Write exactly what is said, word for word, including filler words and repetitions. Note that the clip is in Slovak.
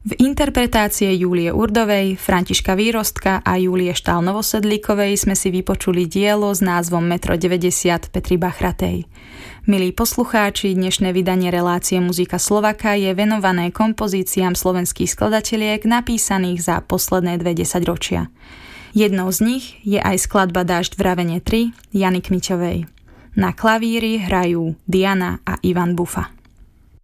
V interpretácie Júlie Urdovej, Františka Výrostka a Júlie Štál Novosedlíkovej sme si vypočuli dielo s názvom Metro deväťdesiat Petry Bachratej. Milí poslucháči, dnešné vydanie relácie Muzika Slovaka je venované kompozíciám slovenských skladateliek napísaných za posledné dve desaťročia. Jednou z nich je aj skladba Dážď v Ravene tri Jany Kmiťovej. Na klavíri hrajú Diana a Ivan Bufa.